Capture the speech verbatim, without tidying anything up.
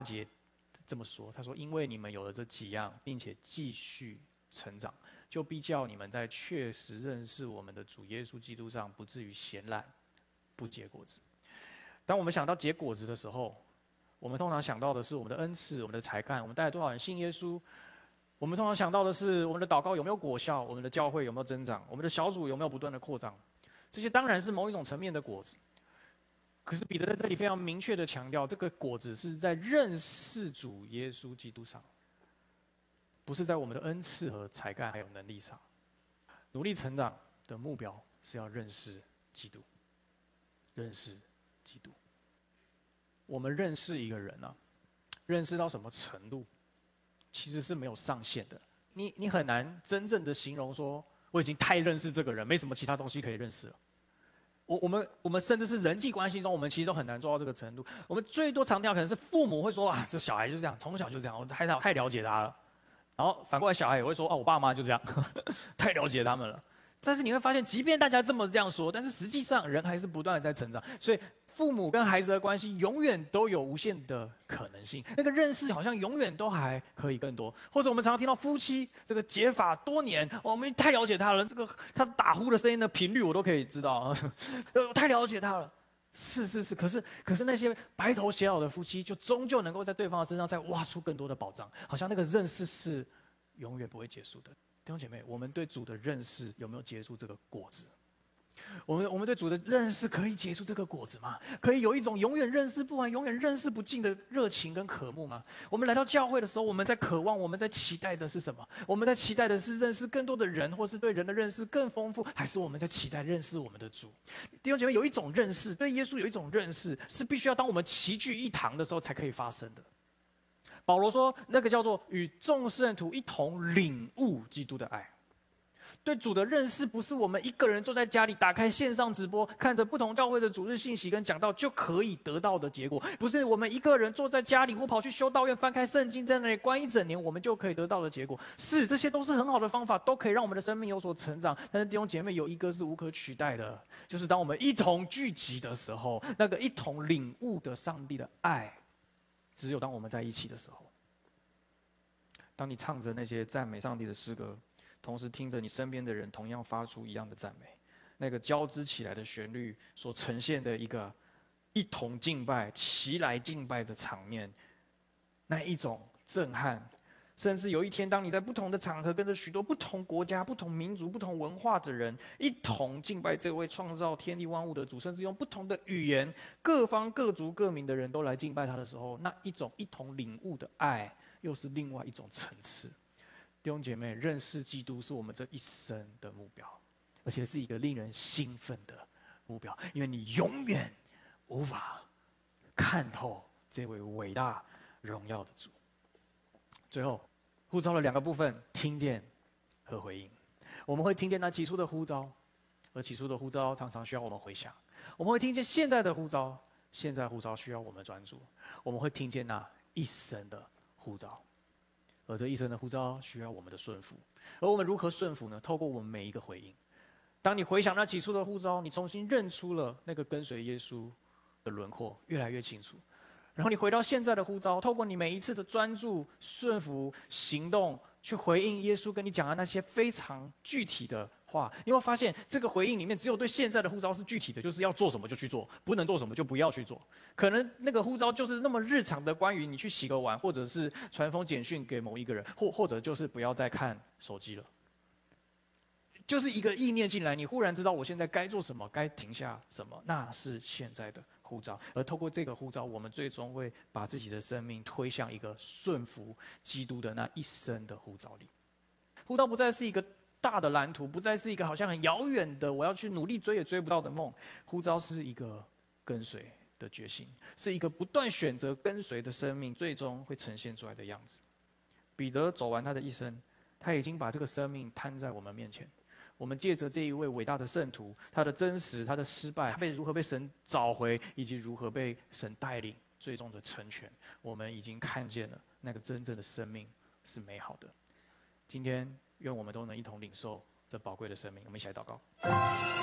节这么说，他说：“因为你们有了这几样，并且继续成长，就必叫你们在确实认识我们的主耶稣基督上，不至于闲懒，不结果子。”当我们想到结果子的时候，我们通常想到的是我们的恩赐、我们的才干，我们带了多少人信耶稣。我们通常想到的是我们的祷告有没有果效，我们的教会有没有增长，我们的小组有没有不断的扩张。这些当然是某一种层面的果子。可是彼得在这里非常明确的强调，这个果子是在认识主耶稣基督上，不是在我们的恩赐和才干还有能力上。努力成长的目标是要认识基督，认识基督。我们认识一个人啊，认识到什么程度，其实是没有上限的。你你很难真正的形容说，我已经太认识这个人，没什么其他东西可以认识了。我我们我们甚至是人际关系中，我们其实都很难做到这个程度。我们最多强调可能是父母会说啊，这小孩就这样，从小就这样，我太太了解他了。然后反过来，小孩也会说啊，我爸妈就这样，呵呵太了解他们了。但是你会发现，即便大家这么这样说，但是实际上人还是不断的在成长。所以父母跟孩子的关系永远都有无限的可能性，那个认识好像永远都还可以更多。或者我们常常听到夫妻这个结法多年，我们太了解他了，这个他打呼的声音的频率我都可以知道，呃，太了解他了。是是是，可是可是那些白头偕老的夫妻，就终究能够在对方的身上再挖出更多的宝藏，好像那个认识是永远不会结束的。弟兄姐妹，我们对主的认识有没有结出这个果子？我们我们对主的认识可以结出这个果子吗？可以有一种永远认识不完、永远认识不尽的热情跟渴慕吗？我们来到教会的时候，我们在渴望、我们在期待的是什么？我们在期待的是认识更多的人，或是对人的认识更丰富，还是我们在期待认识我们的主？弟兄姐妹，有一种认识，对耶稣有一种认识，是必须要当我们齐聚一堂的时候才可以发生的。保罗说，那个叫做与众圣徒一同领悟基督的爱。对主的认识，不是我们一个人坐在家里打开线上直播，看着不同教会的主日信息跟讲道就可以得到的结果；不是我们一个人坐在家里或跑去修道院翻开圣经，在那里关一整年，我们就可以得到的结果。是，这些都是很好的方法，都可以让我们的生命有所成长。但是弟兄姐妹，有一个是无可取代的，就是当我们一同聚集的时候，那个一同领悟的上帝的爱，只有当我们在一起的时候。当你唱着那些赞美上帝的诗歌，同时听着你身边的人同样发出一样的赞美，那个交织起来的旋律所呈现的一个一同敬拜、齐来敬拜的场面，那一种震撼，甚至有一天，当你在不同的场合跟着许多不同国家、不同民族、不同文化的人一同敬拜这位创造天地万物的主，甚至用不同的语言、各方各族各民的人都来敬拜他的时候，那一种一同领悟的爱，又是另外一种层次。弟兄姐妹，认识基督是我们这一生的目标，而且是一个令人兴奋的目标，因为你永远无法看透这位伟大荣耀的主。最后，呼召的两个部分：听见和回应。我们会听见那起初的呼召，而起初的呼召常常需要我们回想；我们会听见现在的呼召，现在呼召需要我们专注；我们会听见那一生的呼召。而这一生的呼召需要我们的顺服，而我们如何顺服呢？透过我们每一个回应。当你回想那起初的呼召，你重新认出了那个跟随耶稣的轮廓，越来越清楚。然后你回到现在的呼召，透过你每一次的专注、顺服、行动，去回应耶稣跟你讲的那些非常具体的话，你会发现这个回应里面只有对现在的呼召是具体的，就是要做什么就去做，不能做什么就不要去做。可能那个呼召就是那么日常的，关于你去洗个碗，或者是传封简讯给某一个人，或或者就是不要再看手机了。就是一个意念进来，你忽然知道我现在该做什么，该停下什么，那是现在的呼召。而透过这个呼召，我们最终会把自己的生命推向一个顺服基督的那一生的呼召里。呼召不再是一个大的蓝图，不再是一个好像很遥远的我要去努力追也追不到的梦。呼召是一个跟随的决心，是一个不断选择跟随的生命，最终会呈现出来的样子。彼得走完他的一生，他已经把这个生命摊在我们面前。我们借着这一位伟大的圣徒，他的真实，他的失败，他被如何被神找回，以及如何被神带领，最终的成全，我们已经看见了那个真正的生命是美好的。今天，愿我们都能一同领受这宝贵的生命。我们一起来祷告。